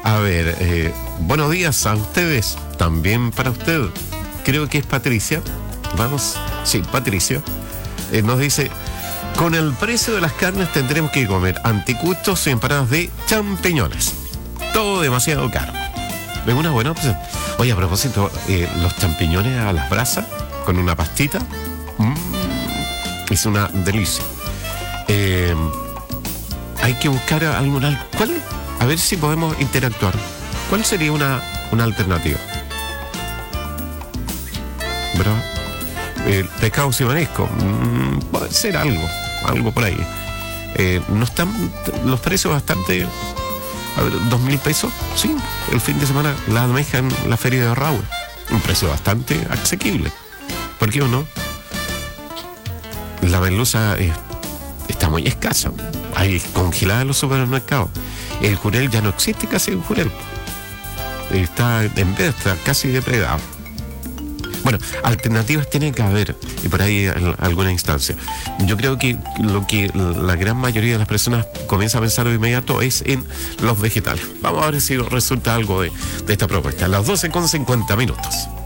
A ver, buenos días a ustedes, también para usted. Creo que es Patricia. Vamos, sí, Patricia. Nos dice, con el precio de las carnes tendremos que comer anticuchos y empanadas de champiñones. Todo demasiado caro. Es una buena opción. Oye, a propósito, los champiñones a las brasas con una pastita, es una delicia. Hay que buscar alguna... ¿Cuál? A ver si podemos interactuar. ¿Cuál sería una alternativa? ¿Verdad? Pescado y marisco. Puede ser algo por ahí. No están los precios bastante... A ver, 2.000 pesos, sí. El fin de semana la almeja en la feria de Raúl. Un precio bastante asequible. ¿Por qué o no? La merluza está muy escasa. Hay congelada en los supermercados. El jurel ya no existe casi el jurel. Está en vez, está casi depredado. Bueno, alternativas tiene que haber, y por ahí en alguna instancia. Yo creo que lo que la gran mayoría de las personas comienza a pensar de inmediato es en los vegetales. Vamos a ver si resulta algo de esta propuesta. A las 12:50 minutos.